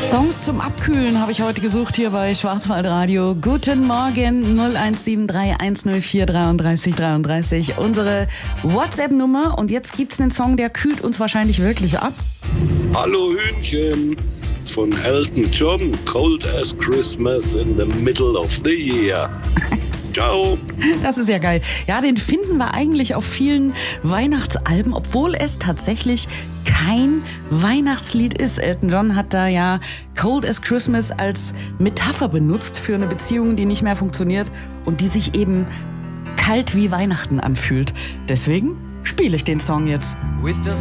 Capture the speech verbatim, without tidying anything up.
Songs zum Abkühlen habe ich heute gesucht hier bei Schwarzwaldradio. Guten Morgen, null eins sieben drei eins null vier dreiunddreißig dreiunddreißig, unsere WhatsApp-Nummer. Und jetzt gibt's einen Song, der kühlt uns wahrscheinlich wirklich ab. Hallo Hühnchen von Elton John, Cold as Christmas in the middle of the year. Ciao. Das ist ja geil. Ja, den finden wir eigentlich auf vielen Weihnachtsalben, obwohl es tatsächlich kein Weihnachtslied ist. Elton John hat da ja Cold as Christmas als Metapher benutzt für eine Beziehung, die nicht mehr funktioniert und die sich eben kalt wie Weihnachten anfühlt. Deswegen spiele ich den Song jetzt.